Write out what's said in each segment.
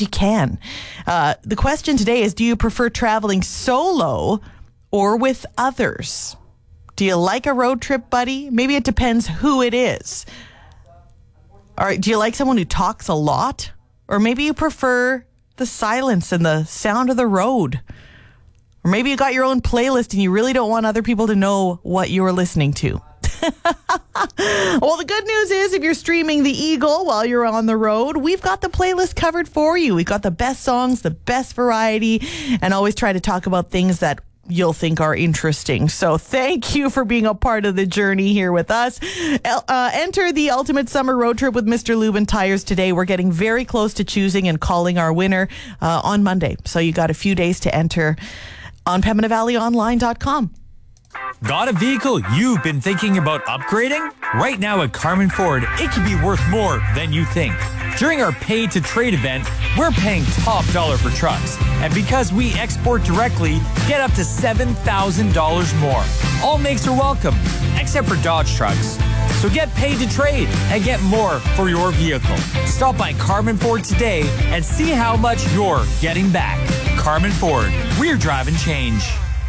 you can. The question today is, do you prefer traveling solo or with others? Do you like a road trip buddy? Maybe it depends who it is. All right, do you like someone who talks a lot? Or maybe you prefer the silence and the sound of the road? Or maybe you got your own playlist and you really don't want other people to know what you are listening to. Well, the good news is if you're streaming the Eagle while you're on the road, we've got the playlist covered for you. We've got the best songs, the best variety, and always try to talk about things that you'll think are interesting. So thank you for being a part of the journey here with us. Enter the ultimate summer road trip with Mr. Lubin Tires today. We're getting very close to choosing and calling our winner on Monday. So you got a few days to enter on PembinaValleyOnline.com. Got a vehicle you've been thinking about upgrading? Right now at Carmen Ford, it can be worth more than you think. During our Pay to Trade event, we're paying top dollar for trucks. And because we export directly, get up to $7,000 more. All makes are welcome, except for Dodge trucks. So get paid to trade and get more for your vehicle. Stop by Carmen Ford today and see how much you're getting back. Carmen Ford, we're driving change.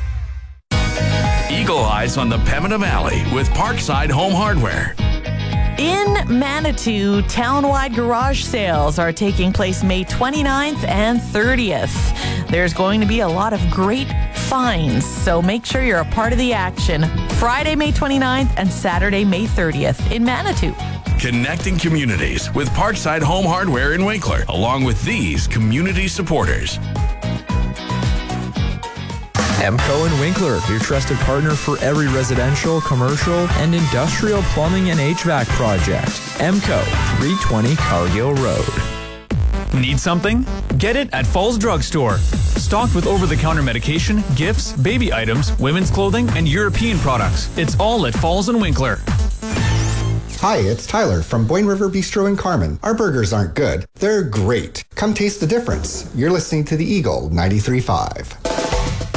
Eagle Eyes on the Pembina Valley with Parkside Home Hardware. In Manitou, town-wide garage sales are taking place May 29th and 30th. There's going to be a lot of great finds, so make sure you're a part of the action. Friday, May 29th and Saturday, May 30th in Manitou. Connecting communities with Parkside Home Hardware in Winkler, along with these community supporters. Emco and Winkler, your trusted partner for every residential, commercial, and industrial plumbing and HVAC project. Emco, 320 Cargill Road. Need something? Get it at Falls Drugstore. Stocked with over-the-counter medication, gifts, baby items, women's clothing, and European products. It's all at Falls and Winkler. Hi, it's Tyler from Boyne River Bistro in Carmen. Our burgers aren't good. They're great. Come taste the difference. You're listening to the Eagle 93.5.